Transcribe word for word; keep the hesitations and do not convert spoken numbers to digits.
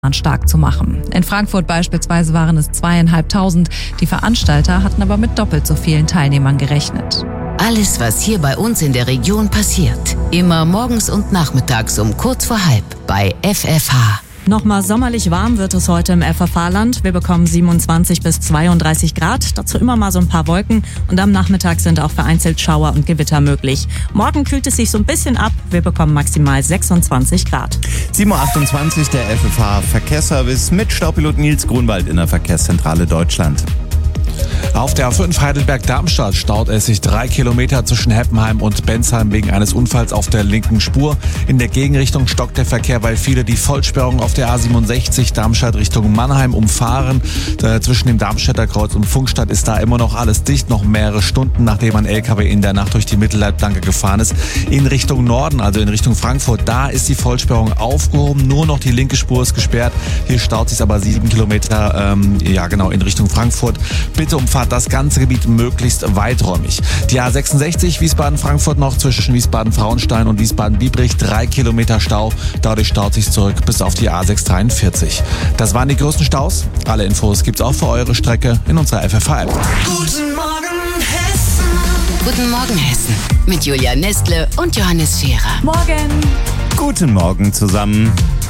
stark zu machen. In Frankfurt beispielsweise waren es zweieinhalbtausend. Die Veranstalter hatten aber mit doppelt so vielen Teilnehmern gerechnet. Alles, was hier bei uns in der Region passiert. Immer morgens und nachmittags um kurz vor halb bei F F H. Nochmal sommerlich warm wird es heute im F F H-Land. Wir bekommen siebenundzwanzig bis zweiunddreißig Grad, dazu immer mal so ein paar Wolken und am Nachmittag sind auch vereinzelt Schauer und Gewitter möglich. Morgen kühlt es sich so ein bisschen ab, wir bekommen maximal sechsundzwanzig Grad. sieben Uhr achtundzwanzig, der F F H-Verkehrsservice mit Staupilot Nils Grunwald in der Verkehrszentrale Deutschland. Auf der A fünf Heidelberg-Darmstadt staut es sich drei Kilometer zwischen Heppenheim und Bensheim wegen eines Unfalls auf der linken Spur. In der Gegenrichtung stockt der Verkehr, weil viele die Vollsperrung auf der A siebenundsechzig Darmstadt Richtung Mannheim umfahren. Da zwischen dem Darmstädter Kreuz und Funkstadt ist da immer noch alles dicht, noch mehrere Stunden, nachdem ein L K W in der Nacht durch die Mittelleitplanke gefahren ist. In Richtung Norden, also in Richtung Frankfurt, da ist die Vollsperrung aufgehoben. Nur noch die linke Spur ist gesperrt. Hier staut sich aber sieben Kilometer, ähm, ja genau, in Richtung Frankfurt. Bitte umfahrt das ganze Gebiet möglichst weiträumig. Die A sechsundsechzig Wiesbaden-Frankfurt noch zwischen Wiesbaden-Frauenstein und Wiesbaden-Biebrich, drei Kilometer Stau. Dadurch staut sich zurück bis auf die A sechshundertdreiundvierzig. Das waren die größten Staus. Alle Infos gibt's auch für eure Strecke in unserer F F H-App. Guten Morgen Hessen. Guten Morgen Hessen. Mit Julia Nestle und Johannes Scherer. Morgen! Guten Morgen zusammen.